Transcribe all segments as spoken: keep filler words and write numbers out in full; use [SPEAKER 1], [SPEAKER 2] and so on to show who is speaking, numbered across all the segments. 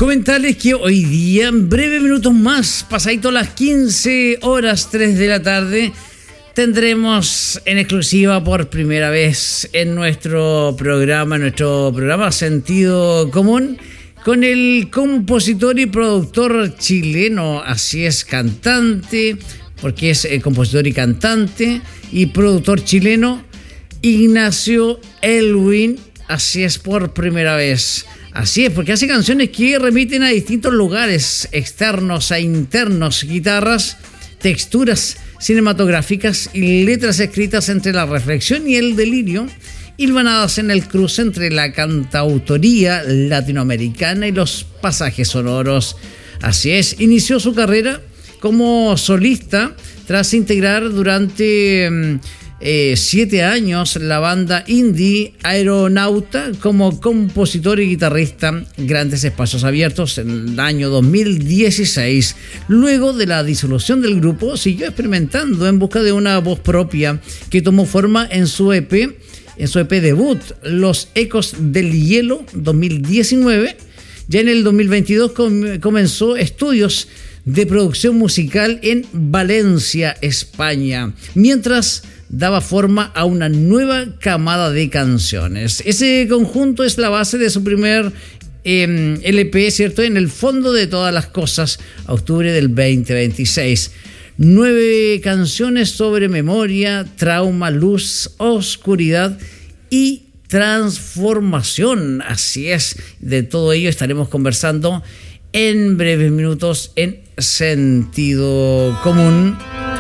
[SPEAKER 1] Comentarles que hoy día, en breves minutos más, pasadito las quince horas tres de la tarde, tendremos en exclusiva por primera vez en nuestro programa, en nuestro programa Sentido Común, con el compositor y productor chileno, así es, cantante, porque es eh, compositor y cantante, y productor chileno, Ignacio Elwin, así es, por primera vez. Así es, porque hace canciones que remiten a distintos lugares externos e internos, guitarras, texturas cinematográficas y letras escritas entre la reflexión y el delirio, hilvanadas en el cruce entre la cantautoría latinoamericana y los pasajes sonoros. Así es, inició su carrera como solista tras integrar durante eh, siete años la banda indie Aeronauta como compositor y guitarrista. Grandes Espacios Abiertos en el año dos mil dieciséis. Luego de la disolución del grupo, siguió experimentando en busca de una voz propia que tomó forma en su E P, en su E P debut, Los Ecos del Hielo, dos mil diecinueve. Ya en el dos mil veintidós com- comenzó estudios de producción musical en Valencia, España, mientras daba forma a una nueva camada de canciones. Ese conjunto es la base de su primer eh, L P, ¿cierto? En el fondo de todas las cosas, a octubre del veinte veintiséis. Nueve canciones sobre memoria, trauma, luz, oscuridad y transformación. Así es, de todo ello estaremos conversando en breves minutos en Sentido Común.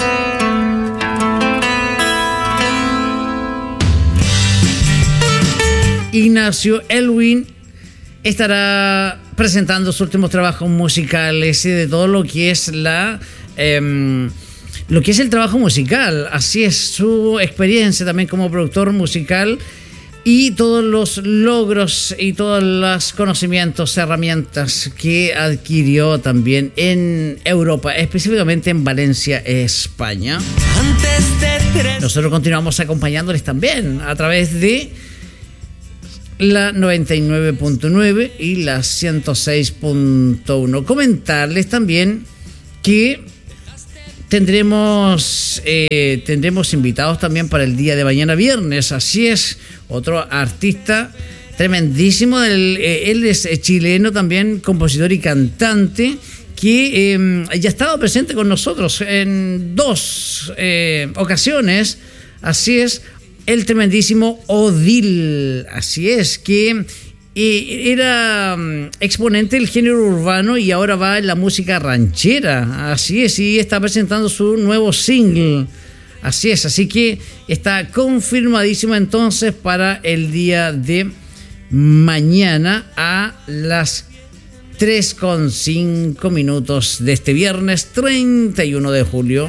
[SPEAKER 1] Ignacio Elwin estará presentando sus últimos trabajos musicales y de todo lo que es la eh, lo que es el trabajo musical. Así es, su experiencia también como productor musical y todos los logros y todos los conocimientos, herramientas que adquirió también en Europa, específicamente en Valencia, España. Nosotros continuamos acompañándoles también a través de la noventa y nueve punto nueve y la ciento seis punto uno. Comentarles también que tendremos eh, tendremos invitados también para el día de mañana viernes. Así es, otro artista tremendísimo, del, eh, él es chileno también, compositor y cantante, que eh, ya ha estado presente con nosotros en dos eh, ocasiones. Así es, el tremendísimo Odil. Así es, que eh, era um, exponente del género urbano y ahora va en la música ranchera. Así es, y está presentando su nuevo single. Así es, así que está confirmadísimo entonces para el día de mañana a las tres con cinco minutos de este viernes treinta y uno de julio.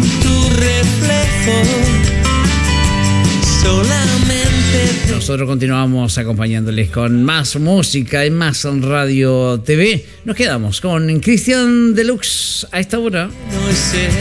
[SPEAKER 1] Nosotros continuamos acompañándoles con más música y más Radio T V. Nos quedamos con Cristian Deluxe a esta hora.